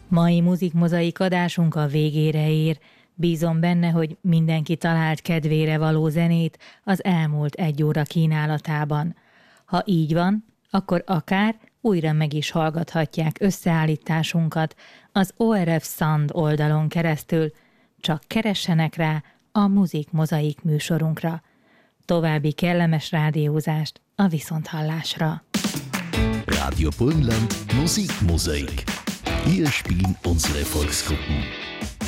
Mai Muzikmozaik adásunk a végére ér. Bízom benne, hogy mindenki talált kedvére való zenét az elmúlt 1 óra kínálatában. Ha így van, akkor akár újra meg is hallgathatják összeállításunkat az ORF Sound oldalon keresztül, csak keressenek rá a Muzikmozaik műsorunkra. További kellemes rádiózást a viszonthallásra. Radio Burgenland Musikmosaik. Hier spielen unsere Volksgruppen